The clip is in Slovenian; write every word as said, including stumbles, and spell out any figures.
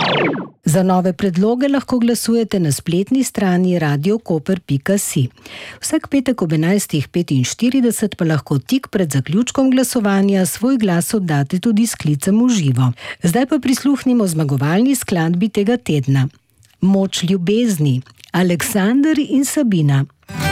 Za nove predloge lahko glasujete na spletni strani radio koper pika si. Vsak petek ob enajstih petinštirideset pa lahko tik pred zaključkom glasovanja svoj glas oddate tudi s klicem v živo. Zdaj pa prisluhnimo zmagovalni skladbi tega tedna. Moč ljubezni, Aleksander in Sabina.